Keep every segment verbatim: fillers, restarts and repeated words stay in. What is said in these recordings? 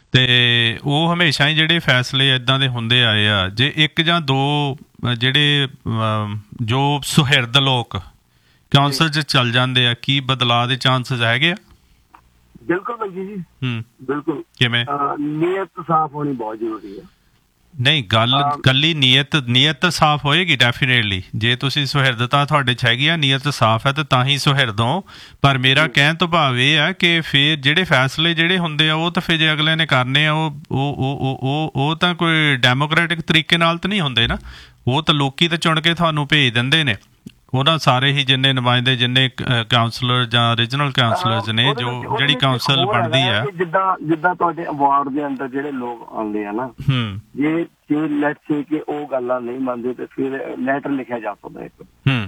ਤੇ ਉਹ ਹਮੇਸ਼ਾ ਹੀ ਜਿਹੜੇ ਫੈਸਲੇ ਇੱਦਾਂ ਦੇ ਹੁੰਦੇ ਆਏ ਆ, ਜੇ ਇੱਕ ਜਾਂ ਦੋ ਅ, ਜਿਹੜੇ ਅਮ, ਜੋ ਸੁਹਿਰਦ ਲੋਕ ਕੌਂਸਲ 'ਚ ਚੱਲ ਜਾਂਦੇ ਆ, ਕੀ ਬਦਲਾਅ ਦੇ ਚਾਂਸਸ ਹੈਗੇ ਆ? ਬਿਲਕੁਲ ਮੰਜੀ ਜੀ, ਹੂੰ ਬਿਲਕੁਲ। ਕਿਵੇਂ? ਅਹ ਨੀਅਤ ਸਾਫ਼ ਹੋਣੀ ਬਹੁਤ ਜ਼ਰੂਰੀ ਹੈ। ਨਹੀਂ, ਗੱਲ ਕੱਲੀ ਨੀਅਤ ਨੀਅਤ ਸਾਫ਼ ਹੋਏਗੀ ਡੈਫੀਨੇਟਲੀ। ਜੇ ਤੁਸੀਂ ਸੁਹਿਰਦਤਾ ਤੁਹਾਡੇ 'ਚ ਹੈਗੀ ਆ, ਨੀਅਤ ਸਾਫ਼ ਹੈ, ਤਾਂ ਤਾਂ ਹੀ ਸੁਹਿਰਦ ਹੋ। ਪਰ ਮੇਰਾ ਕਹਿਣ ਤੋਂ ਭਾਵ ਇਹ ਆ ਕਿ ਫਿਰ ਜਿਹੜੇ ਫੈਸਲੇ ਜਿਹੜੇ ਹੁੰਦੇ ਆ ਉਹ ਤਾਂ ਫਿਰ ਜੇ ਅਗਲੇ ਨੇ ਕਰਨੇ ਆ, ਉਹ ਉਹ ਉਹ ਉਹ ਉਹ ਉਹ ਤਾਂ ਕੋਈ ਡੈਮੋਕ੍ਰੈਟਿਕ ਤਰੀਕੇ ਨਾਲ ਤਾਂ ਨਹੀਂ ਹੁੰਦੇ ਨਾ। ਉਹ ਤਾਂ ਲੋਕੀ ਤਾਂ ਚੁਣ ਕੇ ਤੁਹਾਨੂੰ ਭੇਜ ਦਿੰਦੇ ਨੇ। ਉਹਨਾਂ ਸਾਰੇ ਹੀ ਜਿੰਨੇ ਨੁਮਾਇੰਦੇ, ਜਿੰਨੇ ਕਾਉਂਸਲਰ ਜਾਂ ਰੀਜਨਲ ਕਾਉਂਸਲਰਸ ਨੇ, ਜੋ ਜਿਹੜੀ ਕਾਉਂਸਲ ਬਣਦੀ ਆ। ਜਿੱਦਾਂ ਜਿੱਦਾਂ ਤੁਹਾਡੇ ਅਵਾਰਡ ਦੇ ਅੰਦਰ ਜਿਹੜੇ ਲੋਕ ਆਉਂਦੇ ਆ ਨਾ, ਹੂੰ ਜੇ ਜੇ ਲੈਟਸ ਸੇ ਕਿ ਉਹ ਗੱਲਾਂ ਨਹੀਂ ਮੰਨਦੇ ਤੇ ਫਿਰ ਲੈਟਰ ਲਿਖਿਆ ਜਾ ਸਕਦਾ ਇੱਕ,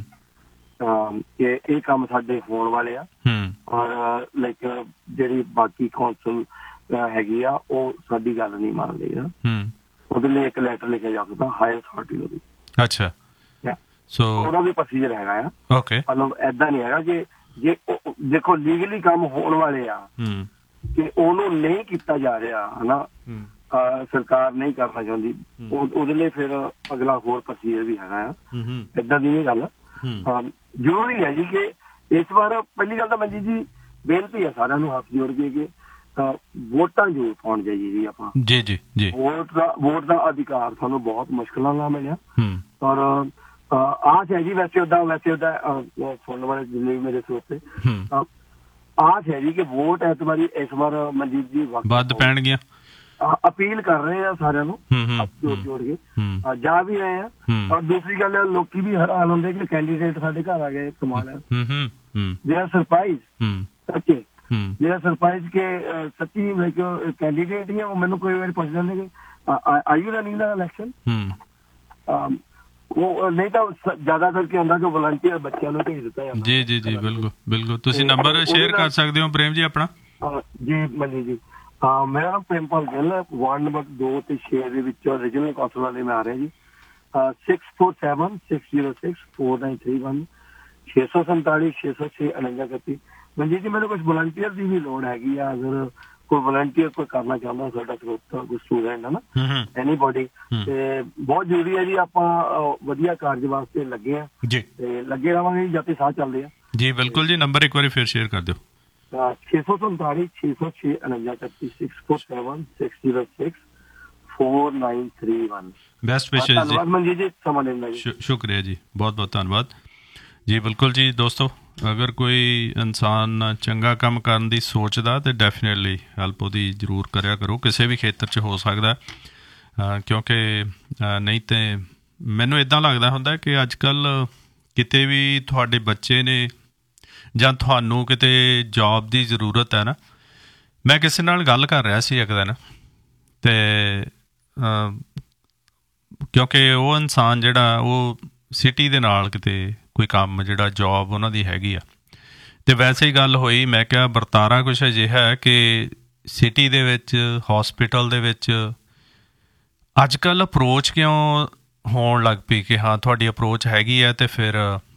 ਹੂੰ ਕਿ ਇਹ ਕੰਮ ਸਾਡੇ ਹੋਣ ਵਾਲੇ ਆ, ਹੂੰ ਔਰ ਲਾਈਕ ਜਿਹੜੀ ਬਾਕੀ ਕੌਂਸਲ ਹੈਗੀ ਆ ਉਹ ਸਾਡੀ ਗੱਲ ਨਹੀਂ ਮੰਨਦੀ ਆ, ਹੂੰ ਉਹਦੇ ਲਈ ਇੱਕ ਲੈਟਰ ਲਿਖਿਆ ਜਾ ਸਕਦਾ ਹਾਇਰ ਅਥਾਰਟੀ ਉਹਦੀ। ਅੱਛਾ, ਸੋ ਉਹਦਾ ਵੀ ਪ੍ਰੋਸੀਜਰ ਹੈਗਾ ਆ। ਓਕੇ, ਮਤਲਬ ਏਦਾਂ ਨਹੀਂ ਹੈਗਾ ਕਿ ਜੇ ਦੇਖੋ ਲੀਗਲੀ ਕੰਮ ਹੋਣ ਵਾਲੇ ਆ ਕਿ ਉਹਨੂੰ ਨਹੀਂ ਕੀਤਾ ਜਾ ਰਿਹਾ ਹਨਾ, ਸਰਕਾਰ ਨਹੀਂ ਕਰਨਾ ਚਾਹੁੰਦੀ, ਉਹਦੇ ਲਈ ਫਿਰ ਅਗਲਾ ਹੋਰ ਪ੍ਰੋਸੀਜਰ ਵੀ ਹੈਗਾ ਆ। ਏਦਾਂ ਦੀ ਇਹ ਗੱਲ ਜ਼ਰੂਰੀ ਹੈ ਜੀ ਕਿ ਇਸ ਵਾਰ ਪਹਿਲੀ ਗੱਲ ਤਾਂ ਮੰਜੀ ਜੀ ਬੇਨਤੀ ਹੈ ਸਾਰਿਆਂ ਨੂੰ ਹੱਥ ਜੋੜ ਕੇ ਕਿ ਵੋਟਾਂ ਜ਼ਰੂਰ ਪਾਉਣ ਜਾਈਏ ਜੀ ਆਪਾਂ। ਜੀ ਜੀ ਜੀ, ਵੋਟ ਦਾ ਵੋਟ ਦਾ ਅਧਿਕਾਰ ਸਾਨੂੰ ਬਹੁਤ ਮੁਸ਼ਕਿਲਾਂ ਨਾਲ ਮਿਲਿਆ, ਔਰ ਆਸ ਹੈ ਜੀ ਵੈਸੇ ਉਹਦਾ ਵੈਸੇ ਉਹਦਾ ਸੁਣਨ ਵਾਲੇ ਜਿੰਨੇ ਵੀ ਮੇਰੇ ਸਰੋਤੇ ਆਸ ਹੈ ਜੀ ਕਿ ਵੋਟ ਐਤਵਾਰੀ ਇਸ ਵਾਰ ਮਨਜੀਤ ਜੀ ਵੱਧ ਪੈਣਗੀਆਂ। ਅਪੀਲ ਕਰ ਰਹੇ ਆ ਸਾਰਿਆਂ ਨੂੰ ਜੋੜ ਜੋੜ ਕੇ, ਜਾ ਵੀ ਰਹੇ ਆ। ਔਰ ਦੂਸਰੀ ਗੱਲ ਲੋਕੀ ਵੀ ਹੈਰਾਨ ਹੁੰਦੇ ਕਿ ਕੈਂਡੀਡੇਟ ਸਾਡੇ ਘਰ ਆ ਗਏ, ਕਮਾਲ ਹੈ। ਜਿਹੜਾ ਸਰਪ੍ਰਾਈਜ਼ ਸੱਚੇ ਜਿਹੜਾ ਸਰਪ੍ਰਾਈਜ਼ ਕੇ ਸੱਚੀ ਕੈਂਡੀਡੇਟ ਹੀ ਉਹ ਮੈਨੂੰ ਕੋਈ ਵਾਰੀ ਪੁੱਛ ਜਾਂਦੇ ਕਿ ਆਈ ਯੂ ਰਨਿੰਗ ਦਾ ਇਲੈਕਸ਼ਨ, ਉਹ ਨਹੀਂ ਤਾਂ ਜ਼ਿਆਦਾ ਕਰਕੇ ਹੁੰਦਾ ਕਿ ਵਲੰਟੀਅਰ ਬੱਚਿਆਂ ਨੂੰ ਭੇਜ ਦਿੱਤਾ ਜਾਂਦਾ। ਜੀ ਜੀ ਜੀ, ਬਿਲਕੁਲ ਬਿਲਕੁਲ। ਤੁਸੀਂ ਨੰਬਰ ਸ਼ੇਅਰ ਕਰ ਸਕਦੇ ਹੋ ਪ੍ਰੇਮ ਜੀ ਆਪਣਾ? ਜੀ ਮਨੀ ਜੀ, ਮੇਰਾ ਨਾਮ ਪ੍ਰੇਮਪਾਲ ਗਿੱਲ ਹੈ, ਵਾਰਡ ਨੰਬਰ ਦੋ ਤੇ ਛੇ ਦੇ ਵਿੱਚੋਂ ਰੀਜਨਲ ਕੌਂਸਲ ਵਾਲੇ ਮੈਂ ਆ ਰਿਹਾ ਜੀ। Six four seven six zero six four nine three one ਛੇ ਸੌ ਸੰਤਾਲੀ ਛੇ ਸੌ ਛੇ ਉਣੰਜਾ ਇਕੱਤੀ। ਮਨਜੀਤ ਜੀ ਮੈਨੂੰ ਕੁਛ ਵਲੰਟੀਅਰ ਦੀ ਵੀ ਲੋੜ ਹੈਗੀ ਆ, ਅਗਰ ਕੋਈ ਵਲੰਟੀਅਰ ਕੋਈ ਕਰਨਾ ਚਾਹੁੰਦਾ ਸਾਡਾ ਸਰੋਤਾ ਕੋਈ ਸਟੂਡੈਂਟ ਹੈ ਨਾ, ਐਨੀਬੋਡੀ, ਤੇ ਬਹੁਤ ਜ਼ਰੂਰੀ ਹੈ ਜੀ। ਆਪਾਂ ਵਧੀਆ ਕਾਰਜ ਵਾਸਤੇ ਲੱਗੇ ਆ ਜੀ, ਤੇ ਲੱਗੇ ਰਹਾਂਗੇ ਜਦ ਤੱਕ ਸਾਹ ਚੱਲਦੇ ਆ ਜੀ। ਬਿਲਕੁਲ ਜੀ, ਨੰਬਰ ਇੱਕ ਵਾਰੀ ਫਿਰ ਸ਼ੇਅਰ ਕਰ ਦਿਓ। ਛੇ ਸੌ ਸੰਤਾਲੀ ਛੇ ਸੌ ਛੇ ਉਣੰਜਾ ਇਕੱਤੀ six four seven six zero six four nine three one. Best ਵਿਸ਼ੇਸ ਜੀ। ਧੰਨਵਾਦ ਮਨਜੀਤ ਜੀ, ਸਮਾਂ ਦੇਣ ਦਾ ਜੀ। ਸ਼ੁਕਰੀਆ ਜੀ, ਬਹੁਤ ਬਹੁਤ ਧੰਨਵਾਦ ਜੀ। ਬਿਲਕੁਲ ਜੀ ਦੋਸਤੋ, ਅਗਰ ਕੋਈ ਇਨਸਾਨ ਚੰਗਾ ਕੰਮ ਕਰਨ ਦੀ ਸੋਚਦਾ ਤਾਂ ਡੈਫੀਨੇਟਲੀ ਹੈਲਪ ਉਹਦੀ ਜ਼ਰੂਰ ਕਰਿਆ ਕਰੋ, ਕਿਸੇ ਵੀ ਖੇਤਰ 'ਚ ਹੋ ਸਕਦਾ। ਕਿਉਂਕਿ ਨਹੀਂ ਤਾਂ ਮੈਨੂੰ ਇੱਦਾਂ ਲੱਗਦਾ ਹੁੰਦਾ ਕਿ ਅੱਜ ਕੱਲ੍ਹ ਕਿਤੇ ਵੀ ਤੁਹਾਡੇ ਬੱਚੇ ਨੇ ਜਾਂ ਤੁਹਾਨੂੰ ਕਿਤੇ ਜੋਬ ਦੀ ਜ਼ਰੂਰਤ ਹੈ ਨਾ। ਮੈਂ ਕਿਸੇ ਨਾਲ ਗੱਲ ਕਰ ਰਿਹਾ ਸੀ ਇੱਕ ਦਿਨ, ਅਤੇ ਕਿਉਂਕਿ ਉਹ ਇਨਸਾਨ ਜਿਹੜਾ ਉਹ ਸਿਟੀ ਦੇ ਨਾਲ ਕਿਤੇ ਕੋਈ ਕੰਮ ਜਿਹੜਾ ਜੋਬ ਉਹਨਾਂ ਦੀ ਹੈਗੀ ਆ, ਅਤੇ ਵੈਸੇ ਹੀ ਗੱਲ ਹੋਈ। ਮੈਂ ਕਿਹਾ ਵਰਤਾਰਾ ਕੁਛ ਅਜਿਹਾ ਹੈ ਕਿ ਸਿਟੀ ਦੇ ਵਿੱਚ ਹੋਸਪਿਟਲ ਦੇ ਵਿੱਚ ਅੱਜ ਕੱਲ੍ਹ ਅਪਰੋਚ ਕਿਉਂ ਹੋਣ ਲੱਗ ਪਈ ਕਿ ਹਾਂ ਤੁਹਾਡੀ ਅਪਰੋਚ ਹੈਗੀ ਹੈ। ਅਤੇ ਫਿਰ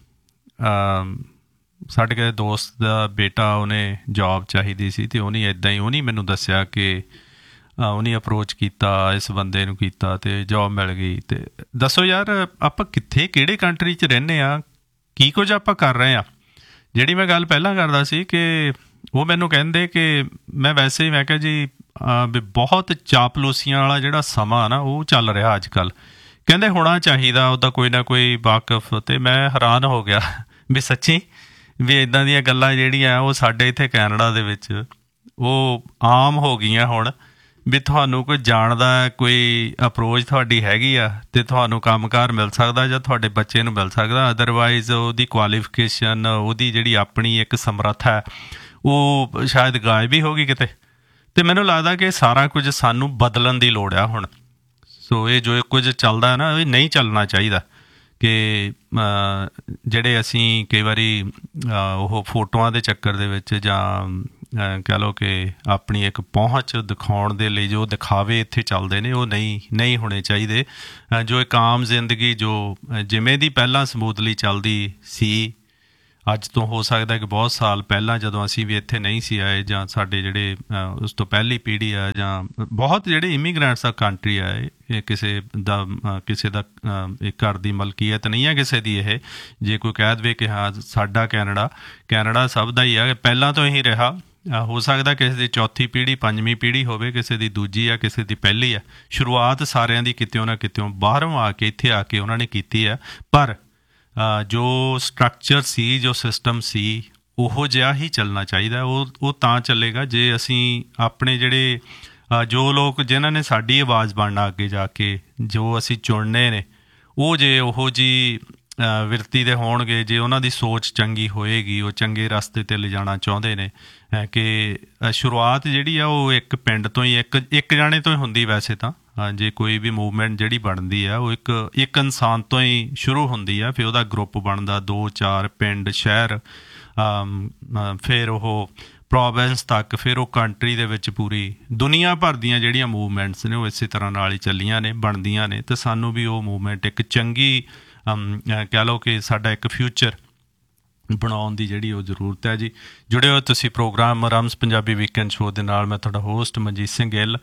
ਸਾਡੇ ਕਿਸੇ ਦੋਸਤ ਦਾ ਬੇਟਾ, ਉਹਨੇ ਜੋਬ ਚਾਹੀਦੀ ਸੀ, ਅਤੇ ਉਹਨੇ ਇੱਦਾਂ ਹੀ ਉਹਨੇ ਮੈਨੂੰ ਦੱਸਿਆ ਕਿ ਉਹਨੇ ਅਪਰੋਚ ਕੀਤਾ, ਇਸ ਬੰਦੇ ਨੂੰ ਕੀਤਾ, ਅਤੇ ਜੋਬ ਮਿਲ ਗਈ। ਅਤੇ ਦੱਸੋ ਯਾਰ, ਆਪਾਂ ਕਿੱਥੇ ਕਿਹੜੇ ਕੰਟਰੀ 'ਚ ਰਹਿੰਦੇ ਹਾਂ, ਕੀ ਕੁਝ ਆਪਾਂ ਕਰ ਰਹੇ ਹਾਂ। ਜਿਹੜੀ ਮੈਂ ਗੱਲ ਪਹਿਲਾਂ ਕਰਦਾ ਸੀ ਕਿ ਉਹ ਮੈਨੂੰ ਕਹਿੰਦੇ ਕਿ ਮੈਂ ਵੈਸੇ ਹੀ ਮੈਂ ਕਿਹਾ ਜੀ ਵੀ ਬਹੁਤ ਚਾਪਲੂਸੀਆਂ ਵਾਲਾ ਜਿਹੜਾ ਸਮਾਂ ਨਾ ਉਹ ਚੱਲ ਰਿਹਾ ਅੱਜ ਕੱਲ੍ਹ। ਕਹਿੰਦੇ ਹੋਣਾ ਚਾਹੀਦਾ ਉਹਦਾ ਕੋਈ ਨਾ ਕੋਈ ਵਾਕਫ। ਅਤੇ ਮੈਂ ਹੈਰਾਨ ਹੋ ਗਿਆ ਵੀ ਸੱਚੀ ਵੀ ਇੱਦਾਂ ਦੀਆਂ ਗੱਲਾਂ ਜਿਹੜੀਆਂ ਉਹ ਸਾਡੇ ਇੱਥੇ ਕੈਨੇਡਾ ਦੇ ਵਿੱਚ ਉਹ ਆਮ ਹੋ ਗਈਆਂ ਹੁਣ। ਵੀ ਤੁਹਾਨੂੰ ਕੋਈ ਜਾਣਦਾ, ਕੋਈ ਅਪਰੋਚ ਤੁਹਾਡੀ ਹੈਗੀ ਆ, ਅਤੇ ਤੁਹਾਨੂੰ ਕੰਮਕਾਰ ਮਿਲ ਸਕਦਾ ਜਾਂ ਤੁਹਾਡੇ ਬੱਚੇ ਨੂੰ ਮਿਲ ਸਕਦਾ। ਅਦਰਵਾਈਜ਼ ਉਹਦੀ ਕੁਆਲੀਫਿਕੇਸ਼ਨ, ਉਹਦੀ ਜਿਹੜੀ ਆਪਣੀ ਇੱਕ ਸਮਰੱਥਾ ਹੈ ਉਹ ਸ਼ਾਇਦ ਗਾਇਬ ਹੀ ਹੋ ਗਈ ਕਿਤੇ। ਅਤੇ ਮੈਨੂੰ ਲੱਗਦਾ ਕਿ ਸਾਰਾ ਕੁਝ ਸਾਨੂੰ ਬਦਲਣ ਦੀ ਲੋੜ ਆ ਹੁਣ। ਸੋ ਇਹ ਜੋ ਕੁਝ ਚੱਲਦਾ ਨਾ, ਇਹ ਨਹੀਂ ਚੱਲਣਾ ਚਾਹੀਦਾ ਕਿ ਜਿਹੜੇ ਅਸੀਂ ਕਈ ਵਾਰੀ ਉਹ ਫੋਟੋਆਂ ਦੇ ਚੱਕਰ ਦੇ ਵਿੱਚ ਜਾਂ ਕਹਿ ਲਓ ਕਿ ਆਪਣੀ ਇੱਕ ਪਹੁੰਚ ਦਿਖਾਉਣ ਦੇ ਲਈ ਜੋ ਦਿਖਾਵੇ ਇੱਥੇ ਚੱਲਦੇ ਨੇ, ਉਹ ਨਹੀਂ ਨਹੀਂ ਹੋਣੇ ਚਾਹੀਦੇ। ਜੋ ਇੱਕ ਆਮ ਜ਼ਿੰਦਗੀ ਜੋ ਜਿਵੇਂ ਦੀ ਪਹਿਲਾਂ ਸਮੂਥਲੀ ਚੱਲਦੀ ਸੀ, ਅੱਜ ਤੋਂ ਹੋ ਸਕਦਾ ਕਿ ਬਹੁਤ ਸਾਲ ਪਹਿਲਾਂ ਜਦੋਂ ਅਸੀਂ ਵੀ ਇੱਥੇ ਨਹੀਂ ਸੀ ਆਏ, ਜਾਂ ਸਾਡੇ ਜਿਹੜੇ ਉਸ ਤੋਂ ਪਹਿਲੀ ਪੀੜ੍ਹੀ ਆ, ਜਾਂ ਬਹੁਤ ਜਿਹੜੇ ਇਮੀਗ੍ਰੈਂਟਸ ਆ ਕੰਟਰੀ ਆ, ਇਹ ਕਿਸੇ ਦਾ ਕਿਸੇ ਦਾ ਇਹ ਘਰ ਦੀ ਮਲਕੀਅਤ ਨਹੀਂ ਹੈ ਕਿਸੇ ਦੀ। ਇਹ ਜੇ ਕੋਈ ਕਹਿ ਦੇਵੇ ਕਿ ਹਾਂ ਸਾਡਾ ਕੈਨੇਡਾ ਕੈਨੇਡਾ ਸਭ ਦਾ ਹੀ ਆ, ਪਹਿਲਾਂ ਤੋਂ ਹੀ ਰਿਹਾ। ਹੋ ਸਕਦਾ ਕਿਸੇ ਦੀ ਚੌਥੀ ਪੀੜ੍ਹੀ ਪੰਜਵੀਂ ਪੀੜ੍ਹੀ ਹੋਵੇ, ਕਿਸੇ ਦੀ ਦੂਜੀ ਆ, ਕਿਸੇ ਦੀ ਪਹਿਲੀ ਆ। ਸ਼ੁਰੂਆਤ ਸਾਰਿਆਂ ਦੀ ਕਿਤਿਓਂ ਨਾ ਕਿਤਿਓਂ ਬਾਹਰੋਂ ਆ ਕੇ ਇੱਥੇ ਆ ਕੇ ਉਹਨਾਂ ਨੇ ਕੀਤੀ ਹੈ। ਪਰ ਜੋ ਸਟਰਕਚਰ ਸੀ, ਜੋ ਸਿਸਟਮ ਸੀ, ਉਹੋ ਜਿਹਾ ਹੀ ਚੱਲਣਾ ਚਾਹੀਦਾ। ਉਹ ਉਹ ਤਾਂ ਚੱਲੇਗਾ ਜੇ ਅਸੀਂ ਆਪਣੇ ਜਿਹੜੇ ਜੋ ਲੋਕ ਜਿਨ੍ਹਾਂ ਨੇ ਸਾਡੀ ਆਵਾਜ਼ ਬਣਨਾ ਅੱਗੇ ਜਾ ਕੇ, ਜੋ ਅਸੀਂ ਚੁਣਨੇ ਨੇ, ਉਹ ਜੇ ਉਹੋ ਜਿਹੀ ਵਿਰਤੀ ਦੇ ਹੋਣਗੇ, ਜੇ ਉਹਨਾਂ ਦੀ ਸੋਚ ਚੰਗੀ ਹੋਏਗੀ, ਉਹ ਚੰਗੇ ਰਸਤੇ 'ਤੇ ਲਿਜਾਣਾ ਚਾਹੁੰਦੇ ਨੇ। ਕਿ ਸ਼ੁਰੂਆਤ ਜਿਹੜੀ ਆ ਉਹ ਇੱਕ ਪਿੰਡ ਤੋਂ ਹੀ, ਇੱਕ ਇੱਕ ਜਾਣੇ ਤੋਂ ਹੀ ਹੁੰਦੀ ਵੈਸੇ ਤਾਂ। ਜੇ ਕੋਈ ਵੀ ਮੂਵਮੈਂਟ ਜਿਹੜੀ ਬਣਦੀ ਆ ਉਹ ਇੱਕ ਇੱਕ ਇਨਸਾਨ ਤੋਂ ਹੀ ਸ਼ੁਰੂ ਹੁੰਦੀ ਆ, ਫਿਰ ਉਹਦਾ ਗਰੁੱਪ ਬਣਦਾ, ਦੋ ਚਾਰ ਪਿੰਡ, ਸ਼ਹਿਰ, ਫਿਰ ਉਹ ਪ੍ਰੋਵਿੰਸ ਤੱਕ, ਫਿਰ ਉਹ ਕੰਟਰੀ ਦੇ ਵਿੱਚ ਪੂਰੀ ਦੁਨੀਆ ਭਰ ਦੀਆਂ ਜਿਹੜੀਆਂ ਮੂਵਮੈਂਟਸ ਨੇ ਉਹ ਇਸੇ ਤਰ੍ਹਾਂ ਨਾਲ ਹੀ ਚੱਲੀਆਂ ਨੇ, ਬਣਦੀਆਂ ਨੇ। ਅਤੇ ਸਾਨੂੰ ਵੀ ਉਹ ਮੂਵਮੈਂਟ ਇੱਕ ਚੰਗੀ ਕਹਿ ਲਓ ਕਿ ਸਾਡਾ ਇੱਕ ਫਿਊਚਰ ਬਣਾਉਣ ਦੀ ਜਿਹੜੀ ਉਹ ਜ਼ਰੂਰਤ ਹੈ ਜੀ। ਜੁੜੇ ਹੋ ਤੁਸੀਂ ਪ੍ਰੋਗਰਾਮ ਰਮਸ ਪੰਜਾਬੀ ਵੀਕਐਂਡ ਸ਼ੋਅ ਦੇ ਨਾਲ। ਮੈਂ ਤੁਹਾਡਾ ਹੋਸਟ ਮਨਜੀਤ ਸਿੰਘ ਗਿੱਲ।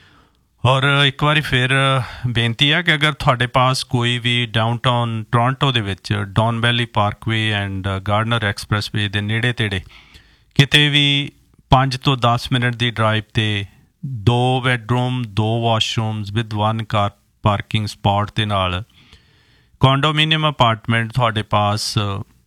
ਔਰ ਇੱਕ ਵਾਰੀ ਫਿਰ ਬੇਨਤੀ ਹੈ ਕਿ ਅਗਰ ਤੁਹਾਡੇ ਪਾਸ ਕੋਈ ਵੀ ਡਾਊਨਟਾਊਨ ਟੋਰਾਂਟੋ ਦੇ ਵਿੱਚ Don valley Parkway and gardener expressway ਦੇ ਨੇੜੇ ਤੇੜੇ ਕਿਤੇ ਵੀ ਪੰਜ ਤੋਂ ਦਸ ਮਿੰਟ ਦੀ ਡਰਾਈਵ 'ਤੇ ਦੋ ਬੈਡਰੂਮ, ਦੋ washrooms with one car parking spot ਦੇ ਨਾਲ ਕੌਂਡੋਮੀਨੀਅਮ ਅਪਾਰਟਮੈਂਟ ਤੁਹਾਡੇ ਪਾਸ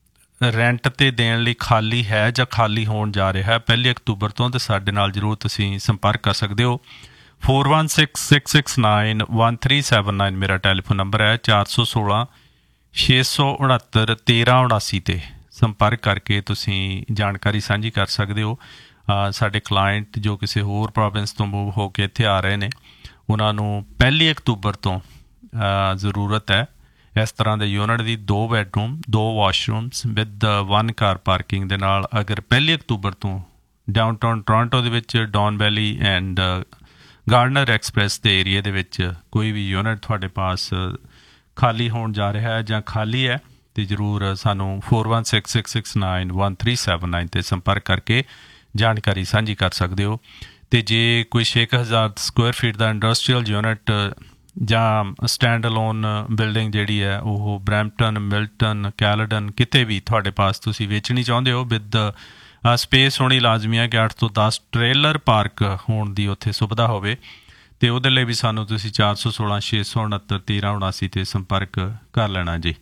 ਰੈਂਟ 'ਤੇ ਦੇਣ ਲਈ ਖਾਲੀ ਹੈ ਜਾਂ ਖਾਲੀ ਹੋਣ ਜਾ ਰਿਹਾ ਹੈ ਪਹਿਲੀ ਅਕਤੂਬਰ ਤੋਂ, ਅਤੇ ਸਾਡੇ ਨਾਲ ਜ਼ਰੂਰ ਤੁਸੀਂ ਸੰਪਰਕ ਕਰ ਸਕਦੇ ਹੋ। Four one six six six nine one three seven nine ਮੇਰਾ ਟੈਲੀਫੋਨ ਨੰਬਰ ਹੈ। ਚਾਰ ਸੌ ਸੋਲਾਂ ਛੇ ਸੌ ਉਣਹੱਤਰ ਤੇਰ੍ਹਾਂ ਉਣਾਸੀ 'ਤੇ ਸੰਪਰਕ ਕਰਕੇ ਤੁਸੀਂ ਜਾਣਕਾਰੀ ਸਾਂਝੀ ਕਰ ਸਕਦੇ ਹੋ। ਸਾਡੇ ਕਲਾਇੰਟ ਜੋ ਕਿਸੇ ਹੋਰ ਪ੍ਰੋਵਿੰਸ ਤੋਂ ਮੂਵ ਹੋ ਕੇ ਇੱਥੇ ਆ ਰਹੇ ਨੇ, ਉਹਨਾਂ ਨੂੰ ਪਹਿਲੀ ਅਕਤੂਬਰ ਤੋਂ ਜ਼ਰੂਰਤ ਹੈ ਇਸ ਤਰ੍ਹਾਂ ਦੇ ਯੂਨਿਟ ਦੀ, ਦੋ ਬੈਡਰੂਮ, ਦੋ washrooms with one car parking ਦੇ ਨਾਲ। ਅਗਰ ਪਹਿਲੀ ਅਕਤੂਬਰ ਤੋਂ ਡਾਊਨਟਾਊਨ ਟੋਰਾਂਟੋ ਦੇ ਵਿੱਚ Don valley and gardener express ਦੇ ਏਰੀਏ ਦੇ ਵਿੱਚ ਕੋਈ ਵੀ ਯੂਨਿਟ ਤੁਹਾਡੇ ਪਾਸ ਖਾਲੀ ਹੋਣ ਜਾ ਰਿਹਾ ਹੈ ਜਾਂ ਖਾਲੀ ਹੈ, ਅਤੇ ਜ਼ਰੂਰ ਸਾਨੂੰ four one six six six nine one three seven nine 'ਤੇ ਸੰਪਰਕ ਕਰਕੇ ਜਾਣਕਾਰੀ ਸਾਂਝੀ ਕਰ ਸਕਦੇ ਹੋ। ਅਤੇ ਜੇ ਕੋਈ ਛੇ ਕੁ ਹਜ਼ਾਰ ਸਕੁਆਇਰ ਫੀਟ ਦਾ ਇੰਡਸਟਰੀਅਲ ਯੂਨਿਟ ਜਾਂ ਸਟੈਂਡ ਅਲੋਨ ਬਿਲਡਿੰਗ ਜਿਹੜੀ ਹੈ ਉਹ ਬਰੈਂਪਟਨ, ਮਿਲਟਨ, ਕੈਲਡਨ ਕਿਤੇ ਵੀ ਤੁਹਾਡੇ ਪਾਸ ਤੁਸੀਂ ਵੇਚਣੀ ਚਾਹੁੰਦੇ ਹੋ, ਵਿਦ ਸਪੇਸ ਹੋਣੀ ਲਾਜ਼ਮੀ ਹੈ ਕਿ ਅੱਠ ਤੋਂ ਦਸ ਟ੍ਰੇਲਰ ਪਾਰਕ ਹੋਣ ਦੀ ਉੱਥੇ ਸੁਵਿਧਾ ਹੋਵੇ, ਅਤੇ ਉਹਦੇ ਲਈ ਵੀ ਸਾਨੂੰ ਤੁਸੀਂ ਚਾਰ ਸੌ ਸੋਲਾਂ ਛੇ ਸੌ ਉਣਹੱਤਰ ਤੇਰ੍ਹਾਂ ਉਣਾਸੀ 'ਤੇ ਸੰਪਰਕ ਕਰ ਲੈਣਾ ਜੀ।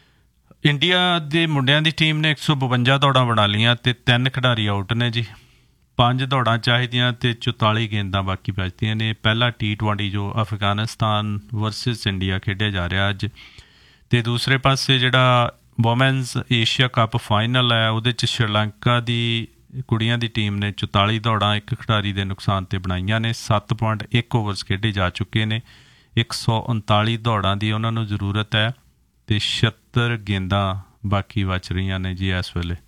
ਇੰਡੀਆ ਦੇ ਮੁੰਡਿਆਂ ਦੀ ਟੀਮ ਨੇ ਇੱਕ ਸੌ ਬਵੰਜਾ ਦੌੜਾਂ ਬਣਾ ਲਈਆਂ ਅਤੇ ਤਿੰਨ ਖਿਡਾਰੀ ਆਊਟ ਨੇ ਜੀ। ਪੰਜ ਦੌੜਾਂ ਚਾਹੀਦੀਆਂ ਅਤੇ ਚੁਤਾਲੀ ਗੇਂਦਾਂ ਬਾਕੀ ਬਚਦੀਆਂ ਨੇ। ਪਹਿਲਾ ਟੀ ਟਵੈਂਟੀ ਜੋ ਅਫਗਾਨਿਸਤਾਨ ਵਰਸਿਸ ਇੰਡੀਆ ਖੇਡਿਆ ਜਾ ਰਿਹਾ ਅੱਜ, ਅਤੇ ਦੂਸਰੇ ਪਾਸੇ ਜਿਹੜਾ ਵੂਮੈਨਸ ਏਸ਼ੀਆ ਕੱਪ ਫਾਈਨਲ ਹੈ ਉਹਦੇ 'ਚ ਸ਼੍ਰੀਲੰਕਾ ਦੀ ਕੁੜੀਆਂ ਦੀ ਟੀਮ ਨੇ ਚੁਤਾਲੀ ਦੌੜਾਂ ਇੱਕ ਖਿਡਾਰੀ ਦੇ ਨੁਕਸਾਨ 'ਤੇ ਬਣਾਈਆਂ ਨੇ। ਸੱਤ ਪੁਆਇੰਟ ਇੱਕ ਓਵਰਸ ਖੇਡੇ ਜਾ ਚੁੱਕੇ ਨੇ। ਇੱਕ ਸੌ ਉਨਤਾਲੀ ਦੌੜਾਂ ਦੀ ਉਹਨਾਂ ਨੂੰ ਜ਼ਰੂਰਤ ਹੈ, ਅਤੇ ਛਿਹੱਤਰ ਗੇਂਦਾਂ ਬਾਕੀ ਬਚ ਰਹੀਆਂ ਨੇ ਜੀ ਇਸ ਵੇਲੇ।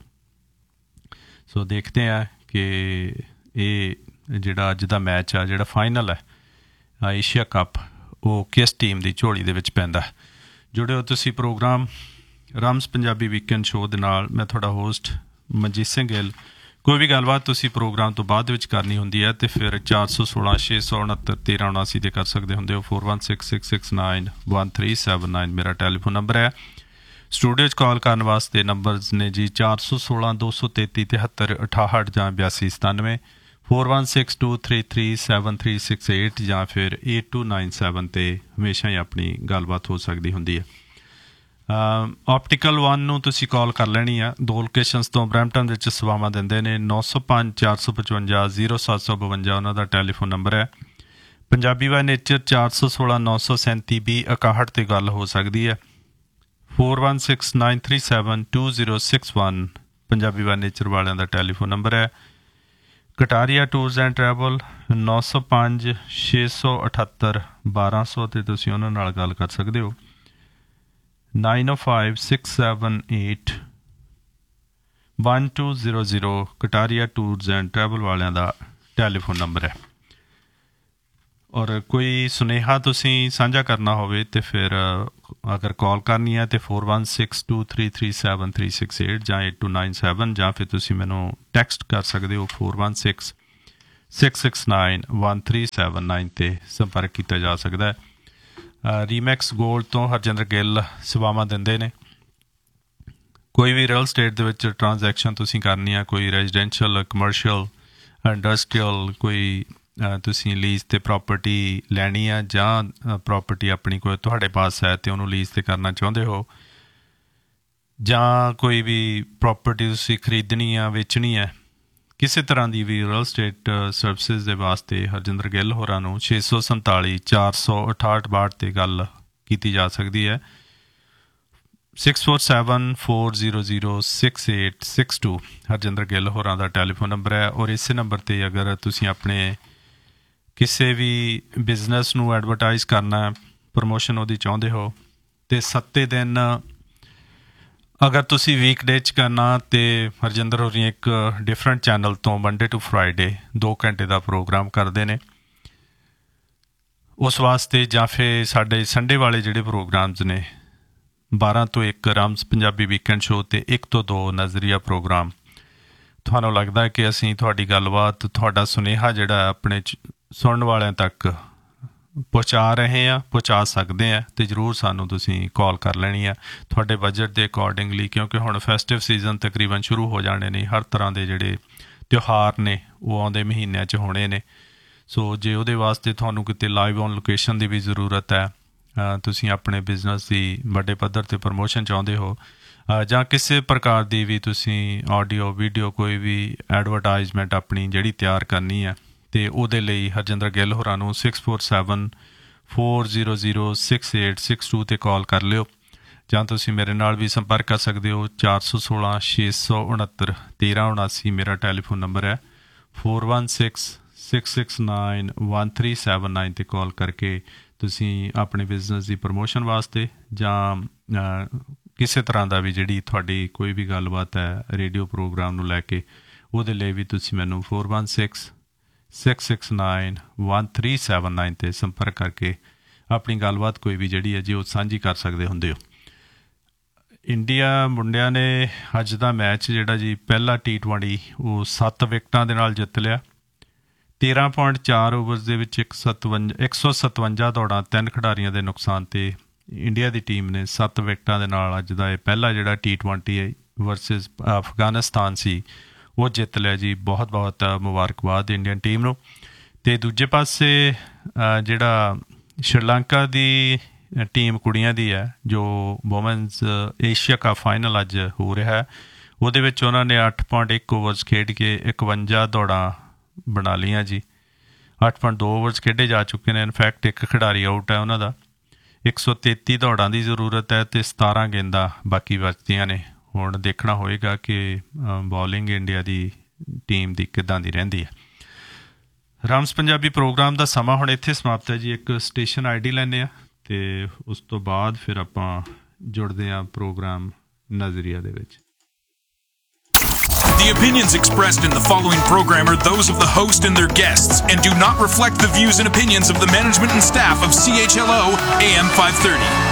ਸੋ ਦੇਖਦੇ ਹਾਂ ਕਿ ਇਹ ਜਿਹੜਾ ਅੱਜ ਦਾ ਮੈਚ ਆ, ਜਿਹੜਾ ਫਾਈਨਲ ਹੈ ਏਸ਼ੀਆ ਕੱਪ, ਉਹ ਕਿਸ ਟੀਮ ਦੀ ਝੋਲੀ ਦੇ ਵਿੱਚ ਪੈਂਦਾ। ਜੁੜਿਓ ਤੁਸੀਂ ਪ੍ਰੋਗਰਾਮ ਰਮਸ ਪੰਜਾਬੀ ਵੀਕਐਂਡ ਸ਼ੋਅ ਦੇ ਨਾਲ। ਮੈਂ ਤੁਹਾਡਾ ਹੋਸਟ ਮਨਜੀਤ ਸਿੰਘ ਗਿੱਲ। ਕੋਈ ਵੀ ਗੱਲਬਾਤ ਤੁਸੀਂ ਪ੍ਰੋਗਰਾਮ ਤੋਂ ਬਾਅਦ ਵਿੱਚ ਕਰਨੀ ਹੁੰਦੀ ਹੈ ਅਤੇ ਫਿਰ ਚਾਰ ਸੌ ਸੋਲਾਂ ਛੇ ਸੌ ਉਣਹੱਤਰ ਤੇਰ੍ਹਾਂ ਉਣਾਸੀ 'ਤੇ ਕਰ ਸਕਦੇ ਹੁੰਦੇ ਹੋ। Four one six six six nine one three seven nine ਮੇਰਾ ਟੈਲੀਫੋਨ ਨੰਬਰ ਹੈ। ਸਟੂਡੀਓ 'ਚ ਕਾਲ ਕਰਨ ਵਾਸਤੇ ਨੰਬਰਸ ਨੇ ਜੀ ਚਾਰ ਸੌ ਸੋਲਾਂ ਦੋ ਸੌ ਤੇਤੀ ਤਿਹੱਤਰ ਅਠਾਹਠ ਜਾਂ ਬਿਆਸੀ ਸਤਾਨਵੇਂ, four one six two three three seven three six eight ਜਾਂ ਫਿਰ ਏਟ ਟੂ ਨਾਈਨ ਸੈਵਨ 'ਤੇ ਹਮੇਸ਼ਾ ਹੀ ਆਪਣੀ ਗੱਲਬਾਤ ਹੋ ਸਕਦੀ ਹੁੰਦੀ ਹੈ। ਆਪਟੀਕਲ ਵਨ ਨੂੰ ਤੁਸੀਂ ਕਾਲ ਕਰ ਲੈਣੀ ਆ। ਦੋ ਲੋਕੇਸ਼ਨਸ ਤੋਂ ਬਰੈਂਪਟਨ ਵਿੱਚ ਸੇਵਾਵਾਂ ਦਿੰਦੇ ਨੇ। ਨੌ ਸੌ ਪੰਜ ਚਾਰ ਸੌ ਪਚਵੰਜਾ ਜ਼ੀਰੋ ਸੱਤ ਸੌ ਬਵੰਜਾ ਉਹਨਾਂ ਦਾ ਟੈਲੀਫੋਨ ਨੰਬਰ ਹੈ। ਪੰਜਾਬੀ ਬਾਏ ਨੇਚਰ ਚਾਰ ਸੌ ਸੋਲਾਂ ਨੌ ਸੌ ਸੈਂਤੀ ਵੀਹ ਇਕਾਹਠ 'ਤੇ ਗੱਲ ਹੋ ਸਕਦੀ ਹੈ। Four one six nine three seven two zero six one Punjabi by nature ਵਾਲਿਆਂ ਦਾ ਟੈਲੀਫੋਨ ਨੰਬਰ ਹੈ। ਕਟਾਰੀਆ ਟੂਰਸ ਐਂਡ ਟਰੈਵਲ ਨੌ ਸੌ ਪੰਜ ਛੇ ਸੌ ਅਠੱਤਰ ਬਾਰਾਂ ਸੌ 'ਤੇ ਤੁਸੀਂ ਉਹਨਾਂ ਨਾਲ ਗੱਲ ਕਰ ਸਕਦੇ ਹੋ। Nine O five six seven eight one two zero zero Kataria tours and travel ਵਾਲਿਆਂ ਦਾ ਟੈਲੀਫੋਨ ਨੰਬਰ ਹੈ। ਔਰ ਕੋਈ ਸੁਨੇਹਾ ਤੁਸੀਂ ਸਾਂਝਾ ਕਰਨਾ ਹੋਵੇ ਤਾਂ ਫਿਰ ਅਗਰ ਕਾਲ ਕਰਨੀ ਹੈ ਤਾਂ four one six two three three seven three six eight ਜਾਂ ਏਟ ਟੂ ਨਾਈਨ ਸੈਵਨ, ਜਾਂ ਫਿਰ ਤੁਸੀਂ ਮੈਨੂੰ ਟੈਕਸਟ ਕਰ ਸਕਦੇ ਹੋ four one six six six nine one three seven nine 'ਤੇ ਸੰਪਰਕ ਕੀਤਾ ਜਾ ਸਕਦਾ ਹੈ। ਰੀਮੈਕਸ ਗੋਲਡ ਤੋਂ ਹਰਜਿੰਦਰ ਗਿੱਲ ਸੇਵਾਵਾਂ ਦਿੰਦੇ ਨੇ। ਕੋਈ ਵੀ ਰੀਅਲ ਸਟੇਟ ਦੇ ਵਿੱਚ ਟ੍ਰਾਂਜੈਕਸ਼ਨ ਤੁਸੀਂ ਕਰਨੀ ਆ, ਕੋਈ ਰੈਜ਼ੀਡੈਂਸ਼ੀਅਲ, ਕਮਰਸ਼ੀਅਲ, ਇੰਡਸਟਰੀਅਲ, ਕੋਈ ਤੁਸੀਂ ਲੀਜ਼ 'ਤੇ ਪ੍ਰੋਪਰਟੀ ਲੈਣੀ ਆ ਜਾਂ ਪ੍ਰੋਪਰਟੀ ਆਪਣੀ ਕੋਈ ਤੁਹਾਡੇ ਪਾਸ ਹੈ ਅਤੇ ਉਹਨੂੰ ਲੀਜ਼ 'ਤੇ ਕਰਨਾ ਚਾਹੁੰਦੇ ਹੋ, ਜਾਂ ਕੋਈ ਵੀ ਪ੍ਰੋਪਰਟੀ ਤੁਸੀਂ ਖਰੀਦਣੀ ਆ, ਵੇਚਣੀ ਹੈ, ਕਿਸੇ ਤਰ੍ਹਾਂ ਦੀ ਵੀ ਰੀਅਲ ਸਟੇਟ ਸਰਵਿਸਿਜ਼ ਦੇ ਵਾਸਤੇ ਹਰਜਿੰਦਰ ਗਿੱਲ ਹੋਰਾਂ ਨੂੰ ਛੇ ਸੌ ਸੰਤਾਲੀ ਚਾਰ ਸੌ ਅਠਾਹਠ ਬਾਹਠ 'ਤੇ ਗੱਲ ਕੀਤੀ ਜਾ ਸਕਦੀ ਹੈ। Six four seven four zero zero six eight six to Harjinder Gill ਹੋਰਾਂ ਦਾ ਟੈਲੀਫੋਨ ਨੰਬਰ ਹੈ। ਔਰ ਇਸੇ ਨੰਬਰ 'ਤੇ ਅਗਰ ਤੁਸੀਂ ਆਪਣੇ ਕਿਸੇ ਵੀ ਬਿਜ਼ਨਸ ਨੂੰ ਐਡਵਰਟਾਈਜ਼ ਕਰਨਾ, ਪ੍ਰਮੋਸ਼ਨ ਉਹਦੀ ਚਾਹੁੰਦੇ ਹੋ, ਅਤੇ ਸੱਤੇ ਦਿਨ ਅਗਰ ਤੁਸੀਂ ਵੀਕਡੇ 'ਚ ਕਰਨਾ ਤਾਂ ਹਰਜਿੰਦਰ ਹੋਰੀ ਇੱਕ ਡਿਫਰੈਂਟ ਚੈਨਲ ਤੋਂ ਮੰਡੇ ਟੂ ਫਰਾਈਡੇ ਦੋ ਘੰਟੇ ਦਾ ਪ੍ਰੋਗਰਾਮ ਕਰਦੇ ਨੇ ਉਸ ਵਾਸਤੇ। ਜਾਂ ਫਿਰ ਸਾਡੇ ਸੰਡੇ ਵਾਲੇ ਜਿਹੜੇ ਪ੍ਰੋਗਰਾਮਸ ਨੇ ਬਾਰਾਂ ਤੋਂ ਇੱਕ ਰਾਮਸ ਪੰਜਾਬੀ ਵੀਕਐਂਡ ਸ਼ੋਅ, ਅਤੇ ਇੱਕ ਤੋਂ ਦੋ ਨਜ਼ਰੀਆ ਪ੍ਰੋਗਰਾਮ। ਤੁਹਾਨੂੰ ਲੱਗਦਾ ਕਿ ਅਸੀਂ ਤੁਹਾਡੀ ਗੱਲਬਾਤ, ਤੁਹਾਡਾ ਸੁਨੇਹਾ ਜਿਹੜਾ ਆਪਣੇ ਸੁਣਨ ਵਾਲਿਆਂ ਤੱਕ ਪਹੁੰਚਾ ਰਹੇ ਹਾਂ, ਪਹੁੰਚਾ ਸਕਦੇ ਹਾਂ, ਅਤੇ ਜ਼ਰੂਰ ਸਾਨੂੰ ਤੁਸੀਂ ਕਾਲ ਕਰ ਲੈਣੀ ਆ ਤੁਹਾਡੇ ਬਜਟ ਦੇ ਅਕੋਰਡਿੰਗਲੀ, ਕਿਉਂਕਿ ਹੁਣ ਫੈਸਟਿਵ ਸੀਜ਼ਨ ਤਕਰੀਬਨ ਸ਼ੁਰੂ ਹੋ ਜਾਣੇ ਨੇ। ਹਰ ਤਰ੍ਹਾਂ ਦੇ ਜਿਹੜੇ ਤਿਉਹਾਰ ਨੇ ਉਹ ਆਉਂਦੇ ਮਹੀਨਿਆਂ 'ਚ ਹੋਣੇ ਨੇ। ਸੋ ਜੇ ਉਹਦੇ ਵਾਸਤੇ ਤੁਹਾਨੂੰ ਕਿਤੇ ਲਾਈਵ ਔਨ ਲੋਕੇਸ਼ਨ ਦੀ ਵੀ ਜ਼ਰੂਰਤ ਹੈ, ਤੁਸੀਂ ਆਪਣੇ ਬਿਜ਼ਨਸ ਦੀ ਵੱਡੇ ਪੱਧਰ 'ਤੇ ਪ੍ਰਮੋਸ਼ਨ ਚਾਹੁੰਦੇ ਹੋ, ਜਾਂ ਕਿਸੇ ਪ੍ਰਕਾਰ ਦੀ ਵੀ ਤੁਸੀਂ ਆਡੀਓ ਵੀਡੀਓ ਕੋਈ ਵੀ ਐਡਵਰਟਾਈਜ਼ਮੈਂਟ ਆਪਣੀ ਜਿਹੜੀ ਤਿਆਰ ਕਰਨੀ ਹੈ, ਅਤੇ ਉਹਦੇ ਲਈ ਹਰਜਿੰਦਰ ਗਿੱਲ ਹੋਰਾਂ ਨੂੰ six four seven four zero zero six eight six to 'ਤੇ ਕਾਲ ਕਰ ਲਿਓ। ਜਾਂ ਤੁਸੀਂ ਮੇਰੇ ਨਾਲ ਵੀ ਸੰਪਰਕ ਕਰ ਸਕਦੇ ਹੋ। ਚਾਰ ਸੌ ਸੋਲਾਂ ਛੇ ਸੌ ਉਣਹੱਤਰ ਤੇਰ੍ਹਾਂ ਉਣਾਸੀ ਮੇਰਾ ਟੈਲੀਫੋਨ ਨੰਬਰ ਹੈ। Four one six six six nine one three seven nine 'ਤੇ ਕਾਲ ਕਰਕੇ ਤੁਸੀਂ ਆਪਣੇ ਬਿਜ਼ਨਸ ਦੀ ਪ੍ਰਮੋਸ਼ਨ ਵਾਸਤੇ ਜਾਂ ਕਿਸੇ ਤਰ੍ਹਾਂ ਦਾ ਵੀ ਜਿਹੜੀ ਤੁਹਾਡੀ ਕੋਈ ਵੀ ਗੱਲਬਾਤ ਹੈ ਰੇਡੀਓ ਪ੍ਰੋਗਰਾਮ ਨੂੰ ਲੈ ਕੇ, ਉਹਦੇ ਲਈ ਵੀ ਤੁਸੀਂ ਮੈਨੂੰ four one six six six nine one three seven nine 'ਤੇ ਸੰਪਰਕ ਕਰਕੇ ਆਪਣੀ ਗੱਲਬਾਤ ਕੋਈ ਵੀ ਜਿਹੜੀ ਹੈ ਜੀ ਉਹ ਸਾਂਝੀ ਕਰ ਸਕਦੇ ਹੁੰਦੇ ਹੋ। ਇੰਡੀਆ ਮੁੰਡਿਆਂ ਨੇ ਅੱਜ ਦਾ ਮੈਚ ਜਿਹੜਾ ਜੀ ਪਹਿਲਾ ਟੀ ਟਵੈਂਟੀ ਉਹ ਸੱਤ ਵਿਕਟਾਂ ਦੇ ਨਾਲ ਜਿੱਤ ਲਿਆ। ਤੇਰ੍ਹਾਂ ਪੁਆਇੰਟ ਚਾਰ ਓਵਰਸ ਦੇ ਵਿੱਚ ਇੱਕ ਸਤਵੰਜਾ ਇੱਕ ਸੌ ਸਤਵੰਜਾ ਦੌੜਾਂ ਤਿੰਨ ਖਿਡਾਰੀਆਂ ਦੇ ਨੁਕਸਾਨ 'ਤੇ ਇੰਡੀਆ ਦੀ ਟੀਮ ਨੇ ਸੱਤ ਵਿਕਟਾਂ ਦੇ ਨਾਲ ਅੱਜ ਦਾ ਇਹ ਪਹਿਲਾ ਜਿਹੜਾ ਟੀ ਟਵੈਂਟੀ ਹੈ ਵਰਸਿਸ ਅਫਗਾਨਿਸਤਾਨ ਸੀ ਉਹ ਜਿੱਤ ਲਿਆ ਜੀ। ਬਹੁਤ ਬਹੁਤ ਮੁਬਾਰਕਬਾਦ ਇੰਡੀਅਨ ਟੀਮ ਨੂੰ। ਅਤੇ ਦੂਜੇ ਪਾਸੇ ਜਿਹੜਾ ਸ਼੍ਰੀਲੰਕਾ ਦੀ ਟੀਮ ਕੁੜੀਆਂ ਦੀ ਹੈ ਜੋ ਵੂਮੈਨਸ ਏਸ਼ੀਆ ਕੱਪ ਫਾਈਨਲ ਅੱਜ ਹੋ ਰਿਹਾ ਹੈ, ਉਹਦੇ ਵਿੱਚ ਉਹਨਾਂ ਨੇ ਅੱਠ ਪੁਆਇੰਟ ਇੱਕ ਓਵਰਸ ਖੇਡ ਕੇ ਇਕਵੰਜਾ ਦੌੜਾਂ ਬਣਾ ਲਈਆਂ ਜੀ। ਅੱਠ ਪੁਆਇੰਟ ਦੋ ਓਵਰਸ ਖੇਡੇ ਜਾ ਚੁੱਕੇ ਨੇ। ਇਨਫੈਕਟ ਇੱਕ ਖਿਡਾਰੀ ਆਊਟ ਹੈ ਉਹਨਾਂ ਦਾ। ਇੱਕ ਸੌ ਤੇਤੀ ਦੌੜਾਂ ਦੀ ਜ਼ਰੂਰਤ ਹੈ ਅਤੇ ਸਤਾਰਾਂ ਗੇਂਦਾਂ ਬਾਕੀ ਬਚਦੀਆਂ ਨੇ। ਹੁਣ ਦੇਖਣਾ ਹੋਏਗਾ ਕਿ ਬੋਲਿੰਗ ਇੰਡੀਆ ਦੀ ਟੀਮ ਦੀ ਕਿੱਦਾਂ ਦੀ ਰਹਿੰਦੀ ਹੈ। ਰਾਮਸ ਪੰਜਾਬੀ ਪ੍ਰੋਗਰਾਮ ਦਾ ਸਮਾਂ ਹੁਣ ਇੱਥੇ ਸਮਾਪਤ ਹੈ ਜੀ। ਇੱਕ ਸਟੇਸ਼ਨ ਆਈ ਡੀ ਲੈਂਦੇ ਹਾਂ ਅਤੇ ਉਸ ਤੋਂ ਬਾਅਦ ਫਿਰ ਆਪਾਂ ਜੁੜਦੇ ਹਾਂ ਪ੍ਰੋਗਰਾਮ ਨਜ਼ਰੀਆ ਦੇ ਵਿੱਚ। The opinions expressed in the following program are those of the host and their guests and do not reflect the views and opinions of the management and staff of C H L O A M five thirty.